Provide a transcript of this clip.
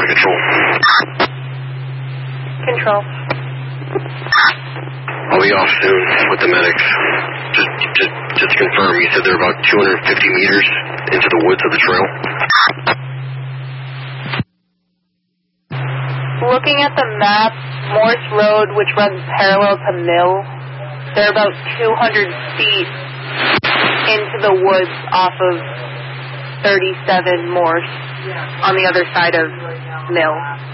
to control. Control. I'll be off soon with the medics. Just to confirm, you said they're about 250 meters into the woods of the trail? Looking at the map, Morse Road, which runs parallel to Mill, they're about 200 feet into the woods off of 37 Morse on the other side of Mill.